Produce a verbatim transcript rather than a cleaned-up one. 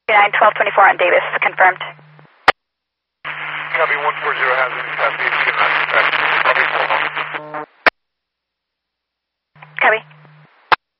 nine twelve twenty-four on Davis, confirmed. Copy one four zero, hazard, copy.